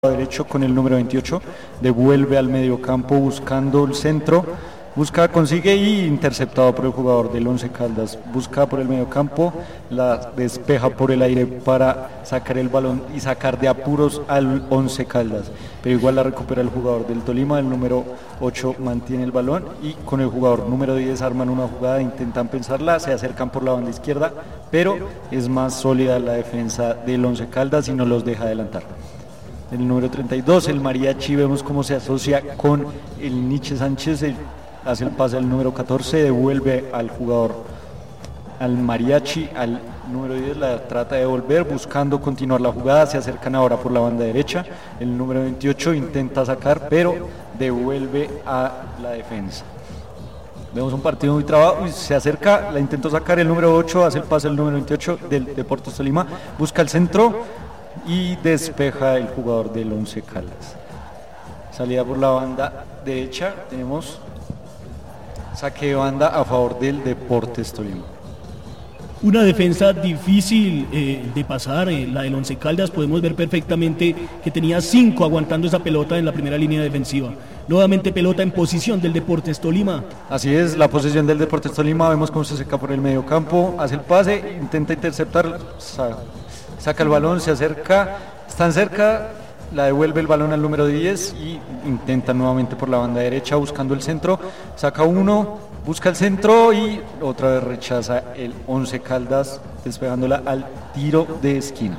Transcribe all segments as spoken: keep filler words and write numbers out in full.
derecho con el número veintiocho, devuelve al mediocampo buscando el centro, busca, consigue y interceptado por el jugador del Once Caldas, busca por el mediocampo, la despeja por el aire para sacar el balón y sacar de apuros al Once Caldas, pero igual la recupera el jugador del Tolima, el número ocho mantiene el balón y con el jugador número diez arman una jugada, intentan pensarla, se acercan por la banda izquierda, pero es más sólida la defensa del Once Caldas y no los deja adelantar. El número treinta y dos, el Mariachi, vemos cómo se asocia con el Nietzsche Sánchez, el, hace el pase al número catorce, devuelve al jugador, al Mariachi, al número diez, la trata de devolver, buscando continuar la jugada, se acercan ahora por la banda derecha, el número veintiocho intenta sacar, pero devuelve a la defensa. Vemos un partido muy trabado, se acerca, la intentó sacar el número ocho, hace el pase al número veintiocho del Deportes Tolima, busca el centro, y despeja el jugador del Once Caldas. Salida por la banda derecha, tenemos saque de banda a favor del Deportes Tolima. Una defensa difícil eh, de pasar, eh, la del Once Caldas, podemos ver perfectamente que tenía cinco aguantando esa pelota en la primera línea defensiva. Nuevamente pelota en posición del Deportes Tolima. Así es, la posesión del Deportes Tolima, vemos cómo se seca por el medio campo, hace el pase, intenta interceptar, saca el balón, se acerca, están cerca, la devuelve el balón al número diez y intenta nuevamente por la banda derecha buscando el centro, saca uno, busca el centro y otra vez rechaza el Once Caldas, despegándola al tiro de esquina.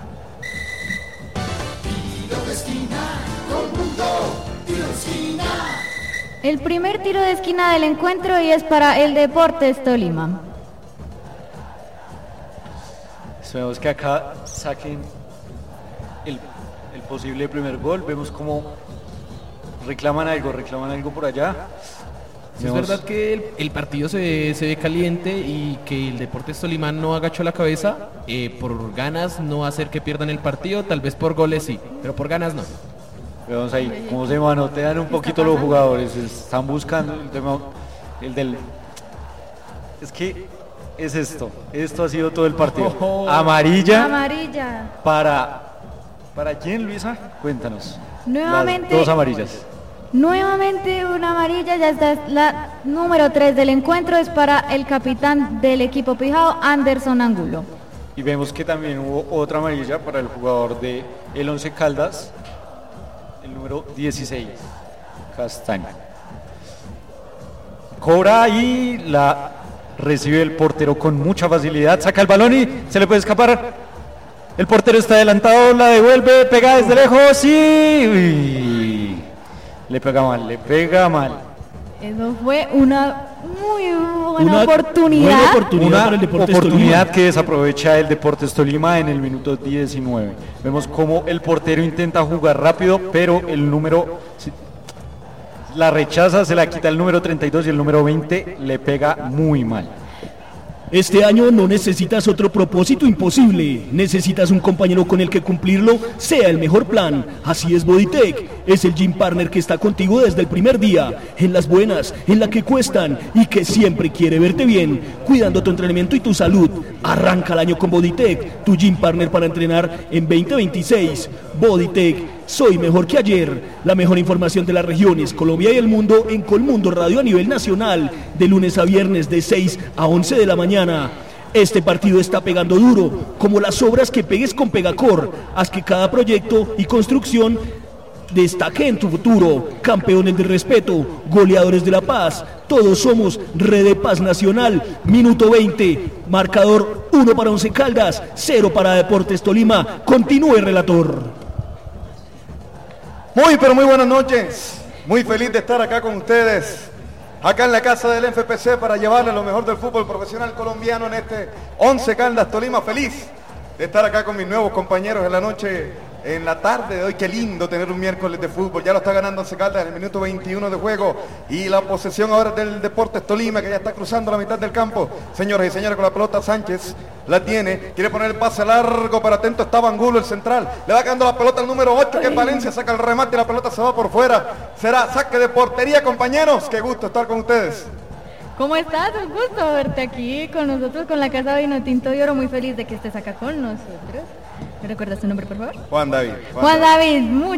Tiro de esquina, todo el mundo, tiro de esquina. El primer tiro de esquina del encuentro y es para el Deportes Tolima. Esperemos que acá saquen el, el posible primer gol. Vemos cómo reclaman algo, reclaman algo por allá. Sí, es verdad que el, el partido se, se ve caliente y que el Deportes Tolima no agachó la cabeza. Eh, por ganas no hacer que pierdan el partido, tal vez por goles sí, pero por ganas no. Vemos ahí cómo se manotean un poquito los jugadores. Están buscando el tema, el del... Es que... es esto, esto ha sido todo el partido. Oh, amarilla. Amarilla. Para, ¿para quién, Luisa? Cuéntanos. Nuevamente. Las dos amarillas. Nuevamente una amarilla, ya está la número tres del encuentro, es para el capitán del equipo Pijao, Anderson Angulo. Y vemos que también hubo otra amarilla para el jugador de el Once Caldas, el número dieciséis, Castaño. Cobra ahí la... recibe el portero con mucha facilidad, saca el balón y se le puede escapar. El portero está adelantado, la devuelve, pega desde lejos y... Uy, le pega mal, le pega mal. Eso fue una muy buena una oportunidad. Buena oportunidad, una para el Deportes oportunidad Tolima. que desaprovecha el Deportes Tolima en el minuto diecinueve. Vemos cómo el portero intenta jugar rápido, pero el número... la rechaza, se la quita el número treinta y dos y el número veinte le pega muy mal. Este año no necesitas otro propósito imposible, necesitas un compañero con el que cumplirlo sea el mejor plan. Así es Bodytech, es el gym partner que está contigo desde el primer día, en las buenas, en las que cuestan y que siempre quiere verte bien, cuidando tu entrenamiento y tu salud. Arranca el año con Bodytech, tu gym partner para entrenar en veinte veintiséis. Bodytech, soy mejor que ayer. La mejor información de las regiones, Colombia y el mundo en Colmundo Radio a nivel nacional, de lunes a viernes de seis a once de la mañana. Este partido está pegando duro, como las obras que pegues con Pegacor. Haz que cada proyecto y construcción destaque en tu futuro. Campeones de respeto, goleadores de la paz, todos somos Red de Paz Nacional. Minuto veinte, marcador uno para Once Caldas, cero para Deportes Tolima. Continúe, relator. Muy pero muy buenas noches, muy feliz de estar acá con ustedes, acá en la casa del F P C para llevarles lo mejor del fútbol profesional colombiano en este Once Caldas Tolima. Feliz de estar acá con mis nuevos compañeros en la noche, en la tarde de hoy. Qué lindo tener un miércoles de fútbol, ya lo está ganando Once Caldas en el minuto veintiuno de juego y la posesión ahora del Deportes Tolima, que ya está cruzando la mitad del campo. Señoras y señores, con la pelota Sánchez la tiene, quiere poner el pase largo, pero atento estaba Angulo, el central, le va quedando la pelota al número ocho, que es Valencia, saca el remate y la pelota se va por fuera. Será saque de portería, compañeros. Qué gusto estar con ustedes. ¿Cómo estás? Un gusto verte aquí con nosotros, con la Casa Vinotinto de Oro. Muy feliz de que estés acá con nosotros. ¿Me recuerdas tu nombre, por favor? Juan David. Juan, Juan David, David